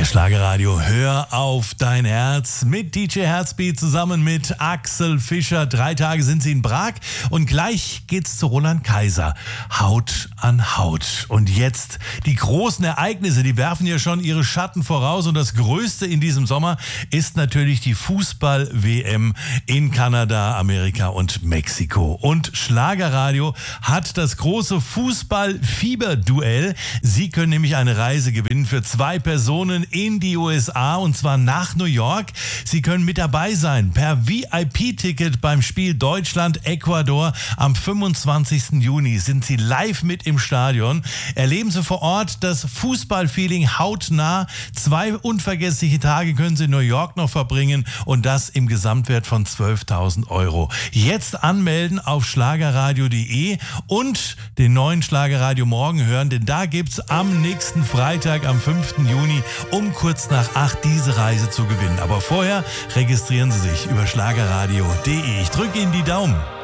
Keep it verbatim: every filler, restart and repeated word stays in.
Schlagerradio, hör auf dein Herz mit D J Herzbeat zusammen mit Axel Fischer. Drei Tage sind sie in Prag und gleich geht's zu Roland Kaiser. Haut an Haut. Und jetzt die großen Ereignisse, die werfen ja schon ihre Schatten voraus und das Größte in diesem Sommer ist natürlich die Fußball-W M in Kanada, Amerika und Mexiko. Und Schlagerradio hat das große Fußball-Fieber-Duell. Sie können nämlich eine Reise gewinnen für zwei Personen in die U S A und zwar nach New York. Sie können mit dabei sein per V I P-Ticket beim Spiel Deutschland-Ecuador. Am fünfundzwanzigsten Juni sind Sie live mit im Stadion. Erleben Sie vor Ort das Fußballfeeling hautnah. Zwei unvergessliche Tage können Sie in New York noch verbringen und das im Gesamtwert von zwölftausend Euro. Jetzt anmelden auf schlagerradio punkt de und den neuen Schlagerradio Morgen hören, denn da gibt's am nächsten Freitag, am fünften Juni, um kurz nach acht diese Reise zu gewinnen. Aber vorher registrieren Sie sich über schlagerradio punkt de. Ich drücke Ihnen die Daumen.